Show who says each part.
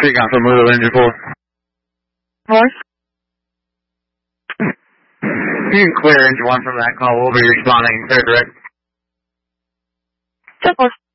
Speaker 1: Speaking out from Louisville Engine 4.
Speaker 2: Voice?
Speaker 1: You can clear Engine 1 from that call. We'll be responding. Clear direct.
Speaker 2: Just